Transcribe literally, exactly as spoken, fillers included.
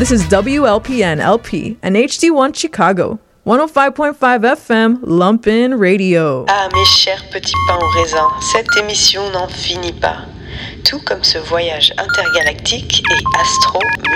This is W L P N L P and H D one Chicago. one oh five point five F M, Lumpin' Radio. Ah, mes chers petits pains au raisin, cette émission n'en finit pas. Tout comme ce voyage intergalactique et astro